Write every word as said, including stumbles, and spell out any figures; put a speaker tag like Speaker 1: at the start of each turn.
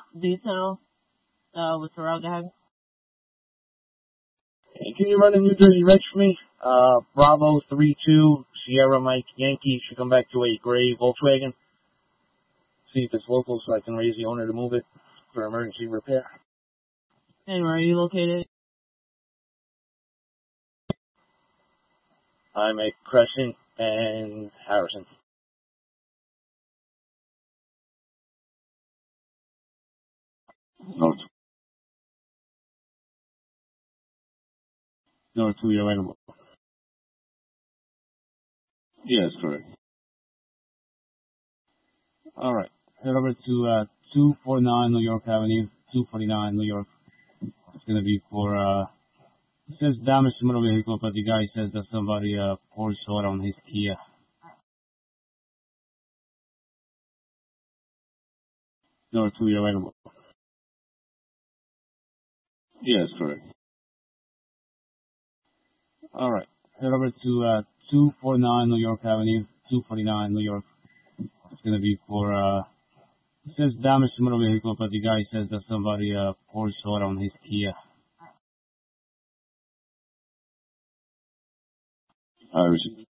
Speaker 1: detail uh, with Terrell. Go ahead.
Speaker 2: Hey, can you run a New Jersey Reg for me? Uh, Bravo three two Sierra Mike Yankee should come back to a gray Volkswagen. See if it's local so I can raise the owner to move it for emergency repair.
Speaker 1: And where are you located?
Speaker 2: I'm at Crescent and Harrison.
Speaker 3: No, no, two year available. Yes, correct. All right. Head over to uh, two forty-nine New York Avenue, two forty-nine New York. It's going to be for, uh, it says damage to motor vehicle, but the guy says that somebody uh, poured soda on his Kia. No, two year available. Yes, correct. All right. Head over to uh, two forty-nine New York Avenue, two forty-nine New York. It's going to be for, uh, it says damage to motor vehicle, but the guy says that somebody uh, poured soda on his Kia. I received.